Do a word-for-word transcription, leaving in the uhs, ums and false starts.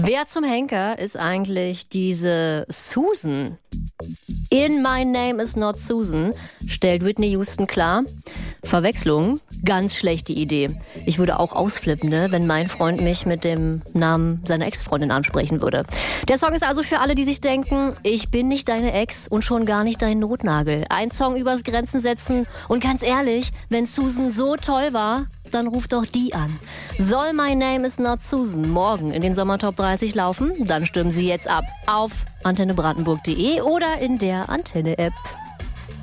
Wer zum Henker ist eigentlich diese Susan? In My Name is Not Susan stellt Whitney Houston klar. Verwechslung? Ganz schlechte Idee. Ich würde auch ausflippen, ne, wenn mein Freund mich mit dem Namen seiner Ex-Freundin ansprechen würde. Der Song ist also für alle, die sich denken, ich bin nicht deine Ex und schon gar nicht dein Notnagel. Ein Song übers Grenzen setzen und ganz ehrlich, wenn Susan so toll war, dann ruf doch die an. Soll My Name is Not Susan morgen in den Sommertop dreißig laufen? Dann stimmen Sie jetzt ab auf antenne brandenburg punkt de oder in der Antenne-App.